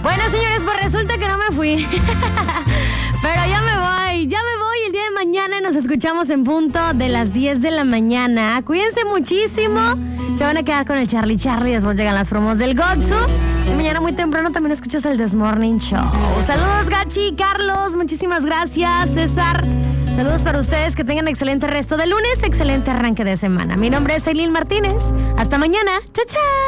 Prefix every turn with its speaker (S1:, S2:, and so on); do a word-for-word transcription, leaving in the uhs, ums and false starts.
S1: Bueno, señores, pues resulta que no me fui. Pero ya me voy, ya me voy. El día de mañana nos escuchamos en punto de las diez de la mañana. Cuídense muchísimo. Se van a quedar con el Charlie Charlie. Después llegan las promos del Gotsu. Y mañana muy temprano también escuchas el This Morning Show. Saludos, Gachi, Carlos. Muchísimas gracias, César. Saludos para ustedes. Que tengan excelente resto de lunes. Excelente arranque de semana. Mi nombre es Eileen Martínez. Hasta mañana. Chao, chao.